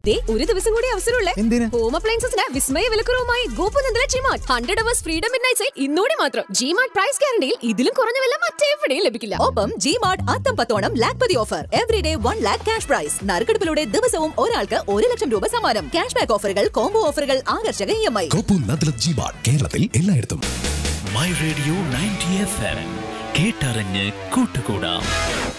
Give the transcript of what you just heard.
ഒരു ദിവസം കൂടി അവസരമുള്ളേ. ഹോം അപ്ലയൻസസിന് വിസ്മയ വിലക്കുറവുമായി ഗോപുനന്ദല G-Mart 100 hours freedom midnight sale ഇന്നോടെ മാത്രം. ജിമാർട്ട് പ്രൈസ് ഗ്യാരണ്ടിയിൽ ഇതിലും കുറഞ്ഞ വില മറ്റെവിടെയും ലഭിക്കില്ല. ഒപ്പം ജിമാർട്ട് അത്തം 10 Lakhpati offer. Everyday 1 lakh cash prize. നറുക്കെടുപ്പിലൂടെ ദിവസവും ഒരാൾക്ക് 1 ലക്ഷം രൂപ സമ്മാനം. ക്യാഷ് ബാക്ക് ഓഫറുകൾ, കോംബോ ഓഫറുകൾ, ആകർഷക EMI. ഗോപുനന്ദല ജിമാർട്ട് കേരളത്തിൽ എല്ലായിടത്തും. മൈ റേഡിയോ 90 FM കേട്ടറിഞ്ഞ് കൂട്ടുകൂടാം.